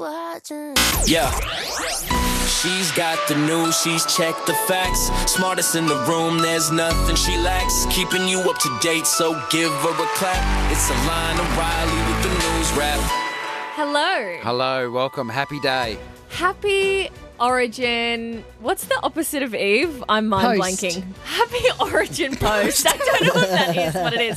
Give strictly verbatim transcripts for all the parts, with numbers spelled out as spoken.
watching. Yeah. She's got the news, she's checked the facts. Smartest in the room, there's nothing she lacks. Keeping you up to date, so give her a clap. It's Alana Riley with the news wrap. Hello. Hello, welcome. Happy day. Happy Origin. What's the opposite of Eve? I'm mind Post. blanking. Happy Origin Post. I don't know if that is what it is.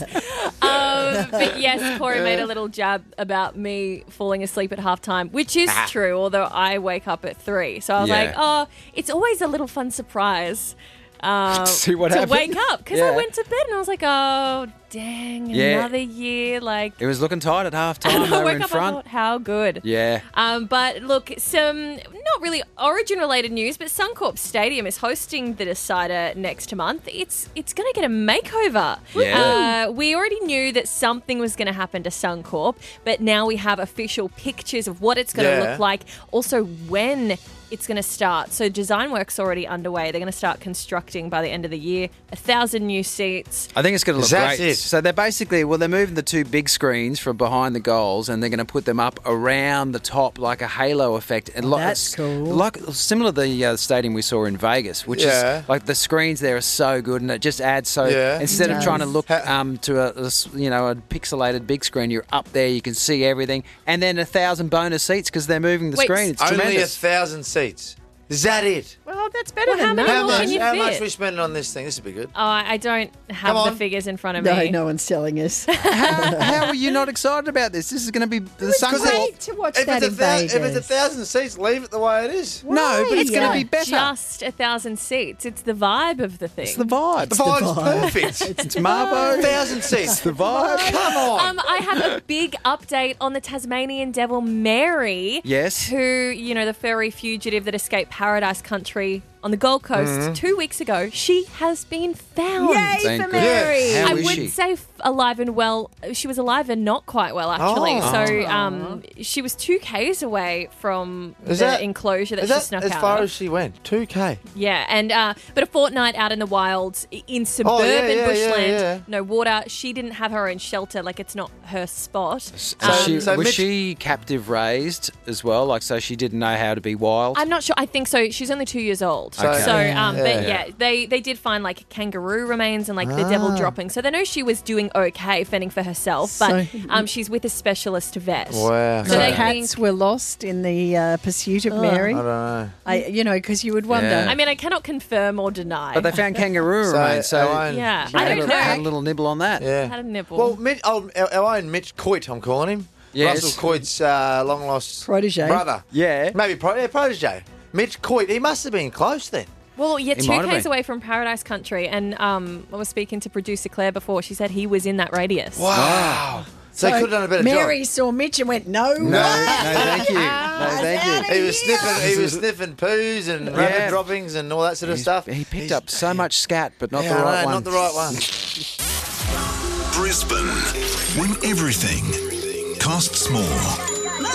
Um, but yes, Corey made a little jab about me falling asleep at halftime, which is Ah. true, although I wake up at three. So I was Yeah. like, oh, it's always a little fun surprise. Um, See what to happened? wake up because Yeah. I went to bed and I was like, oh, dang, Yeah. another year. Like, It was looking tight at half and time. I They were woke in up, I front. thought, how good. Yeah. Um, but look, some not really Origin-related news, but Suncorp Stadium is hosting the Decider next month. It's it's going to get a makeover. Yeah. Uh, we already knew that something was going to happen to Suncorp, but now we have official pictures of what it's going to Yeah. look like, also when it's going to start. So design work's already underway. They're going to start constructing by the end of the year. A thousand new seats. I think it's going to look That's great. it. So they're basically, well, they're moving the two big screens from behind the goals and they're going to put them up around the top like a halo effect. And like, That's it's cool. Like similar to the uh, stadium we saw in Vegas, which Yeah. is like the screens there are so good and it just adds so. Yeah. Instead It of trying to does. look Ha- um, to a, a s- you know a pixelated big screen, you're up there, you can see everything, and then a thousand bonus seats because they're moving the Wait, screen. It's Only tremendous. a thousand seats. Is that it? Well, that's better Well, how than many that. How more much? can you How fit? much are we spending on this thing? This would be good. Oh, I don't have Come the on. figures in front of No, me. no one's telling us. how, how are you not excited about this? This is going to be the Can't Suncorp. wait to watch If that it's, a in thou- Vegas. if it's a thousand seats, leave it the way it is. No, but it's going to Why? be better. Just a thousand seats. It's the vibe of the thing. It's the vibe. The vibe's vibe. perfect. It's Marbo. thousand seats. The vibe. Come on. Um, I have a big update on the Tasmanian devil Mary. Yes. Who, you know, the furry fugitive that escaped Paradise Country on the Gold Coast two weeks ago. She has been found. Yay Thank for goodness. Mary! How I is would she? say f- alive and well. She was alive and not quite well, actually. Oh. So um, she was two k's away from Is the that- enclosure that Is she that snuck as out far of. as she went? two K. Yeah, and uh, but a fortnight out in the wilds i- in suburban Oh, yeah, yeah, bushland, yeah, yeah. no water. She didn't have her own shelter, like it's not her spot. So Um, she, so was Mitch- she captive raised as well? Like, so she didn't know how to be wild? I'm not sure. I think so. She's only two years old. Okay. So, um, Yeah. but yeah, they they did find like kangaroo remains and like the Ah. devil dropping. So they know she was doing okay, fending for herself. But So- um, she's with a specialist vet. Wow. So So they cats think- were lost in the uh, pursuit of Mary. I don't know. I, you know, because you would wonder. Yeah. I mean, I cannot confirm or deny. But they found kangaroo So, remains, so Elaine- Yeah. she I had, don't a, know. had a little nibble on that. Yeah. Had a nibble. Well, Mitch, oh, our, our own Mitch Coit, I'm calling him. Yes. Russell Coit's uh, long lost Protege. brother. Yeah. Maybe pro- yeah, protege. Mitch Coit. He must have been close then. Well, yeah, He two might have k's been. away from Paradise Country, and um, I was speaking to producer Claire before. She said he was in that radius. Wow. So, he could have done a better Mary job. saw Mitch and went, no, No, no, thank you. No, thank you. He was sniffing. He was sniffing poos and Yeah. rabbit droppings and all that sort of He's- stuff. He picked He's- up so much scat, but not Yeah, the I right know, one. Not the right one. Brisbane, when everything costs more.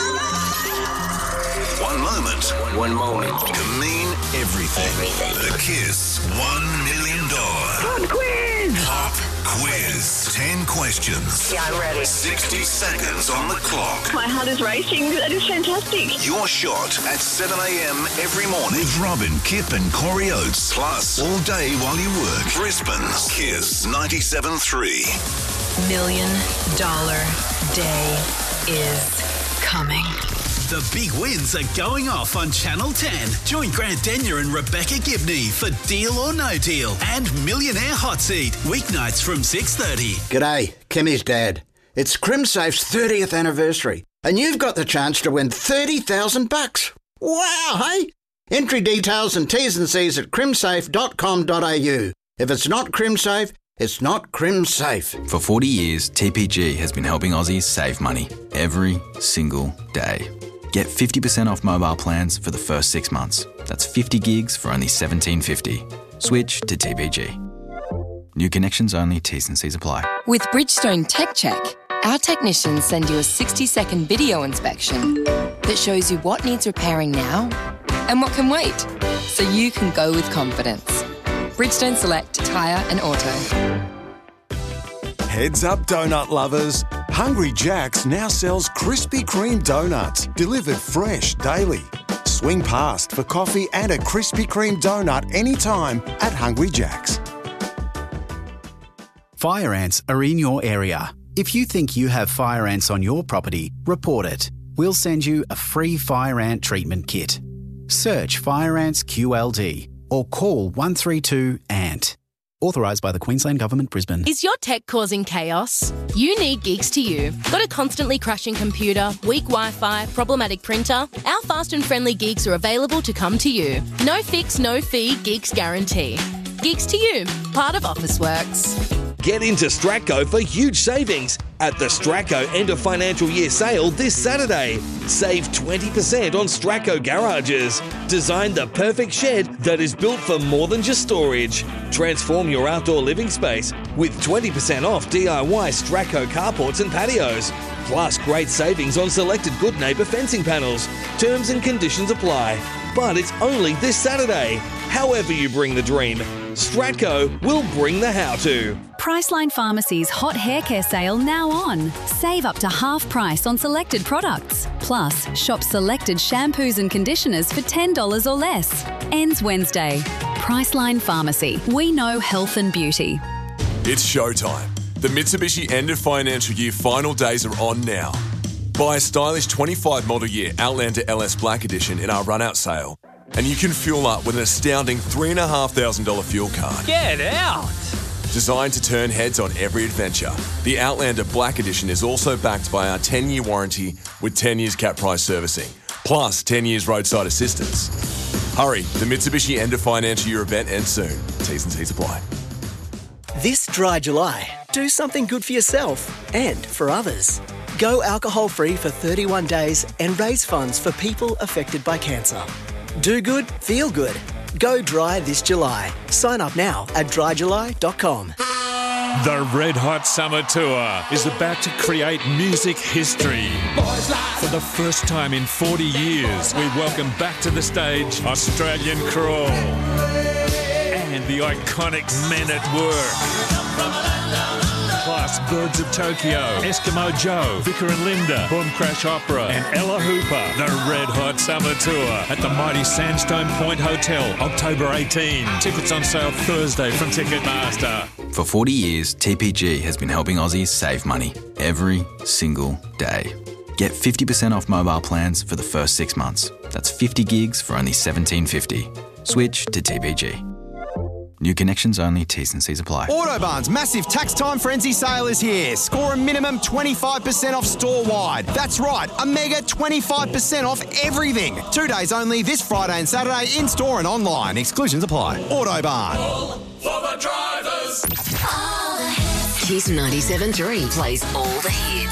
One moment, One moment. can mean everything. The Kiss One Million Dollar Pop Quiz. Pop Quiz. Ten questions. Yeah, I'm ready. Sixty seconds on the clock. My heart is racing. That is fantastic. Your shot at seven a.m. every morning with Robin, Kip, and Corey Oates. Plus, all day while you work. Brisbane's Kiss ninety-seven point three. Million Dollar Day is coming. The big wins are going off on Channel ten. Join Grant Denyer and Rebecca Gibney for Deal or No Deal and Millionaire Hot Seat, weeknights from six thirty. G'day, Kimmy's dad. It's CrimSafe's thirtieth anniversary, and you've got the chance to win thirty thousand bucks. Wow, hey? Entry details and T's and C's at crimsafe dot com dot a u. If it's not CrimSafe, it's not CrimSafe. For forty years, T P G has been helping Aussies save money every single day. Get fifty percent off mobile plans for the first six months. That's fifty gigs for only seventeen fifty. Switch to T P G. New connections only, T's and C's apply. With Bridgestone Tech Check, our technicians send you a sixty second video inspection that shows you what needs repairing now and what can wait, so you can go with confidence. Bridgestone Select Tyre and Auto. Heads up, donut lovers. Hungry Jack's now sells Krispy Kreme donuts, delivered fresh daily. Swing past for coffee and a Krispy Kreme donut anytime at Hungry Jack's. Fire ants are in your area. If you think you have fire ants on your property, report it. We'll send you a free fire ant treatment kit. Search Fire Ants Q L D or call one three two A N T. Authorised by the Queensland Government, Brisbane. Is your tech causing chaos? You need Geeks to You. Got a constantly crashing computer, weak Wi-Fi, problematic printer? Our fast and friendly Geeks are available to come to you. No fix, no fee, Geeks guarantee. Geeks to You, part of Officeworks. Get into Stratco for huge savings at the Stratco end of financial year sale this Saturday. Save twenty percent on Stratco garages. Design the perfect shed that is built for more than just storage. Transform your outdoor living space with twenty percent off D I Y Stratco carports and patios. Plus great savings on selected Good Neighbour fencing panels. Terms and conditions apply. But it's only this Saturday. However you bring the dream, Stratco will bring the how-to. Priceline Pharmacy's hot hair care sale now on. Save up to half price on selected products. Plus, shop selected shampoos and conditioners for ten dollars or less. Ends Wednesday. Priceline Pharmacy. We know health and beauty. It's showtime. The Mitsubishi end of financial year final days are on now. Buy a stylish twenty-five model year Outlander L S Black Edition in our run-out sale, and you can fuel up with an astounding three thousand five hundred dollars fuel card. Get out! Designed to turn heads on every adventure, the Outlander Black Edition is also backed by our ten-year warranty with ten years cap price servicing, plus ten years roadside assistance. Hurry, the Mitsubishi end of financial year event ends soon. T's and C's apply. This dry July, do something good for yourself and for others. Go alcohol-free for thirty-one days and raise funds for people affected by cancer. Do good, feel good. Go dry this July. Sign up now at dry july dot com. The Red Hot Summer Tour is about to create music history. For the first time in forty years, we welcome back to the stage Australian Crawl and the iconic Men at Work. Plus Birds of Tokyo, Eskimo Joe, Vicar and Linda, Boom Crash Opera and Ella Hooper. The Red Hot Summer Tour at the mighty Sandstone Point Hotel, October eighteenth. Tickets on sale Thursday from Ticketmaster. For forty years, T P G has been helping Aussies save money every single day. Get fifty percent off mobile plans for the first six months. That's fifty gigs for only seventeen fifty. Switch to T P G. New connections only, T's and C's apply. Autobarn's massive tax time frenzy sale is here. Score a minimum twenty-five percent off store-wide. That's right, a mega twenty-five percent off everything. Two days only this Friday and Saturday in-store and online. Exclusions apply. Autobarn. All for the drivers. Kiss ninety-seven point three plays all the hits.